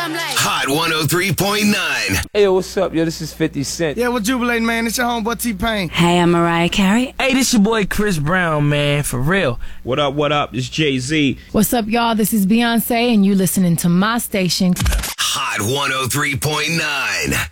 Hot 103.9. Hey, yo, what's up, yo? This is 50 Cent. Yeah, we're jubilating, man. It's your homeboy T-Pain. Hey, I'm Mariah Carey. Hey, this your boy Chris Brown, man, for real. What up, what up? It's Jay-Z. What's up, y'all? This is Beyonce, and you listening to my station. Hot 103.9.